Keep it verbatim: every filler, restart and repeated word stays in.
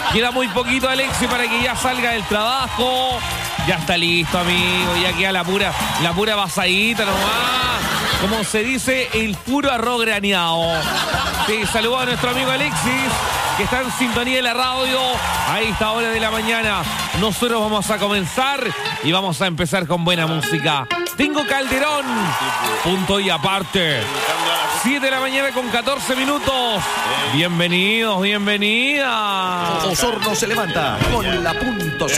Queda muy poquito, Alexis, para que ya salga del trabajo. Ya está listo, amigo. Ya queda la pura, la pura vasadita nomás. Como se dice, el puro arroz graneado. Sí, saludos a nuestro amigo Alexis, que está en sintonía de la radio a esta hora de la mañana. Nosotros vamos a comenzar y vamos a empezar con buena música. Tengo Calderón, punto y aparte. siete de la mañana con catorce minutos. Bienvenidos, bienvenidas. Osorno se levanta con la puntuación.